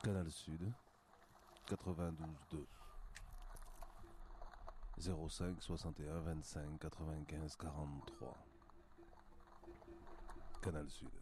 Canal Sud, 92.2, 05 61 25 95 43. Canal Sud.